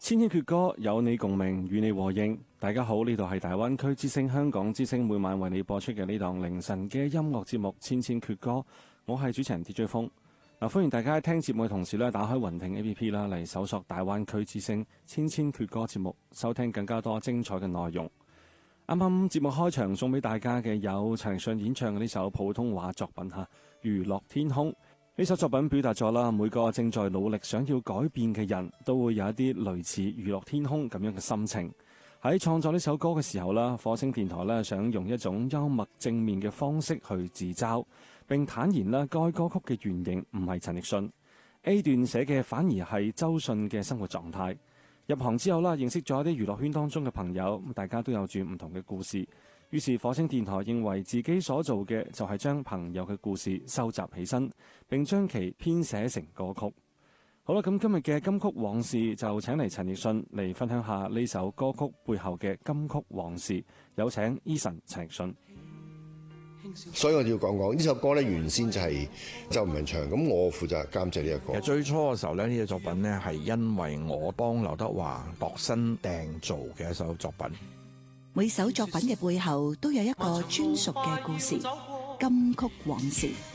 千禧闕歌，有你共鳴，與你和應。大家好，呢度係大灣區之聲香港之聲，每晚為你播出嘅呢檔凌晨嘅音樂節目《千千闕歌》，我係主持人 DJ 風。歡迎大家喺聽節目嘅同時咧，打開雲聽 APP 啦，嚟搜索大灣區之聲千千闕歌節目，收聽更加多精彩嘅內容。啱啱節目開場送俾大家嘅有陳奕迅演唱嘅呢首普通話作品《娛樂天空》。呢首作品表達咗啦，每個正在努力想要改變嘅人都會有一啲類似娛樂天空咁樣嘅心情。喺創作呢首歌嘅時候啦，火星電台咧想用一種幽默正面嘅方式去自嘲，並坦言啦，該歌曲嘅原型唔係陳奕迅 A 段寫嘅，反而係周迅嘅生活狀態。入行之後啦，認識咗一啲娛樂圈當中嘅朋友，大家都有住唔同嘅故事。於是火星電台認為自己所做嘅就係將朋友嘅故事收集起身，並將其編寫成歌曲。好啦，咁今日嘅金曲往事就請嚟陳奕迅嚟分享下呢首歌曲背後嘅金曲往事。有請 Eason 陳奕迅。 所以我要講講呢首歌咧，原先就係周文唱，咁我負責監製呢一個。 其實最初嘅時候咧，呢隻作品咧係因為我幫劉德華度身訂造嘅一首作品。 每首作品嘅背後都有一個專屬嘅故事，金曲往事。